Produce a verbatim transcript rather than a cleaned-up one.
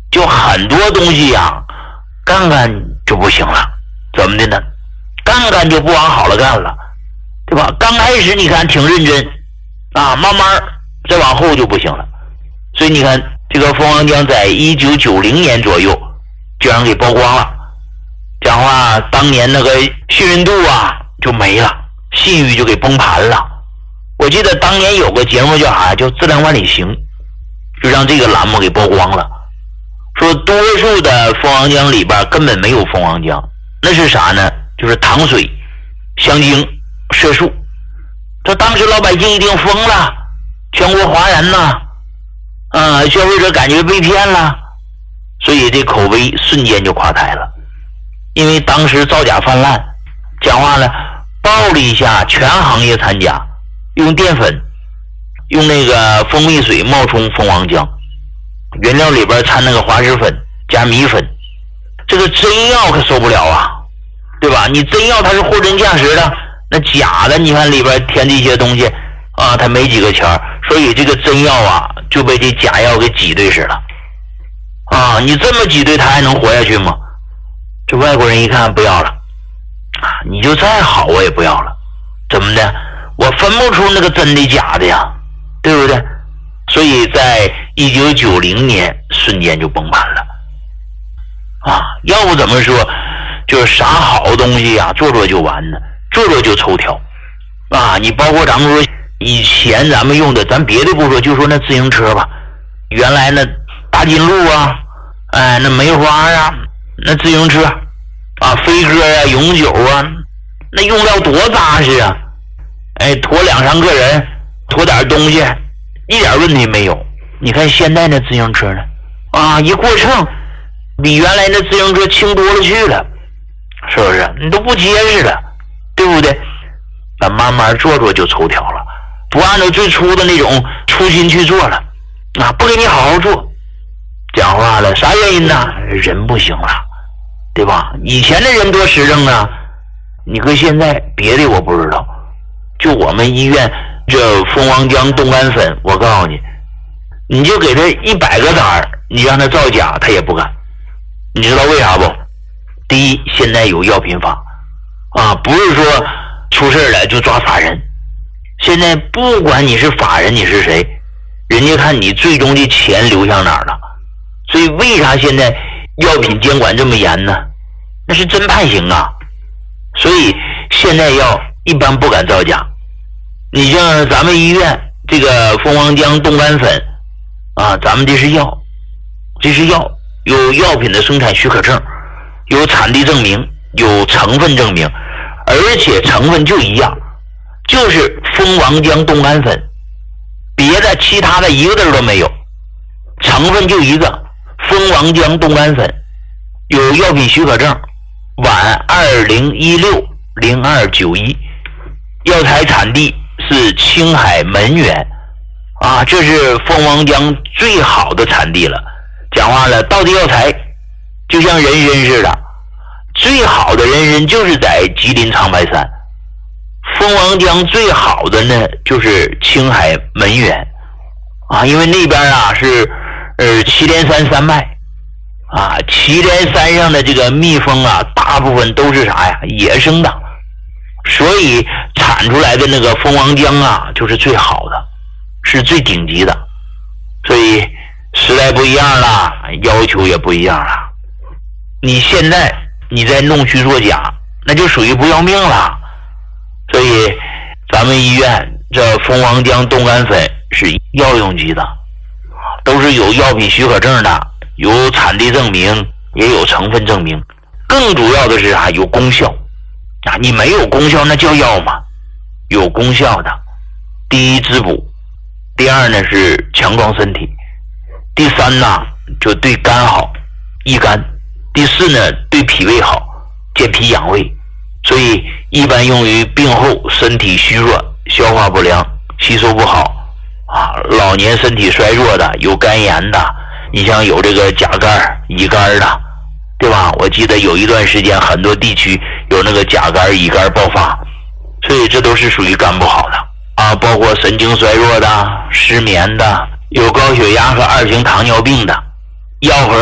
就很多东西呀、啊，干干就不行了。怎么的呢？干干就不往好了干了，对吧？刚开始你看挺认真啊，慢慢再往后就不行了。所以你看，这个蜂王浆在一九九零年左右就让给曝光了，讲话当年那个信任度啊就没了，信誉就给崩盘了。我记得当年有个节目叫啥，叫《质量万里行》，就让这个栏目给曝光了，说多数的蜂王浆里边根本没有蜂王浆，那是啥呢？就是糖水、香精、色素。这当时老百姓一定疯了，全国哗然呐，啊，消费者感觉被骗了，所以这口碑瞬间就垮台了。因为当时造假泛滥，讲话呢，暴了一下全行业掺假，用淀粉、用那个蜂蜜水冒充蜂王浆，原料里边掺那个滑石粉加米粉，这个真药可受不了啊，对吧？你真药它是货真价实的，那假的你看里边填这些东西啊，它没几个钱，所以这个真药啊就被这假药给挤兑死了啊！你这么挤兑，它还能活下去吗？这外国人一看不要了啊，你就再好我也不要了，怎么的？我分不出那个真的假的呀，对不对？所以在一九九零年瞬间就崩盘了啊！要不怎么说就是啥好东西呀、啊，做做就完呢，做做就抽条啊！你包括咱们说以前咱们用的，咱别的不说，就说那自行车吧，原来那大金鹿啊，哎，那梅花啊，那自行车啊，飞鸽啊，永久啊，那用料多扎实啊！哎，驮两三个人，驮点东西，一点问题没有。你看现在那自行车呢，啊，一过秤，比原来那自行车轻多了去了，是不是？你都不结实了，对不对？那慢慢做做就抽条了，不按照最初的那种初心去做了，啊，不给你好好做。讲话了，啥原因呢？人不行了，对吧？以前的人多实诚啊，你搁现在别的我不知道。就我们医院这蜂王浆冻干粉，我告诉你，你就给他一百个单儿，你让他造假他也不敢。你知道为啥不？第一，现在有药品法啊，不是说出事了就抓法人。现在不管你是法人你是谁，人家看你最终的钱流向哪儿了。所以为啥现在药品监管这么严呢？那是真判刑啊。所以现在药一般不敢造假。你像咱们医院这个蜂王浆冻干粉啊，咱们这是药，这是药，有药品的生产许可证，有产地证明，有成分证明，而且成分就一样，就是蜂王浆冻干粉，别的其他的一个字都没有，成分就一个，蜂王浆冻干粉，有药品许可证，皖二零一六零二九一，药材产地是青海门源啊，这是蜂王浆最好的产地了。讲话了，道地药材就像人参似的，最好的人参就是在吉林长白山，蜂王浆最好的呢就是青海门源啊，因为那边啊是呃祁连山山脉啊，祁连山上的这个蜜蜂啊，大部分都是啥呀？野生的，所以产出来的那个蜂王浆啊，就是最好的，是最顶级的。所以时代不一样了，要求也不一样了。你现在你在弄虚作假，那就属于不要命了。所以咱们医院这蜂王浆冻干粉是药用级的，都是有药品许可证的，有产地证明，也有成分证明。更主要的是啊，有功效啊！你没有功效那叫药吗？有功效的，第一滋补，第二呢是强壮身体，第三呢就对肝好，益肝，第四呢对脾胃好，健脾养胃。所以一般用于病后身体虚弱、消化不良、吸收不好啊，老年身体衰弱的，有肝炎的，你像有这个甲肝、乙肝的，对吧？我记得有一段时间很多地区有那个甲肝、乙肝爆发，所以这都是属于肝不好的啊，包括神经衰弱的、失眠的、有高血压和二型糖尿病的，药和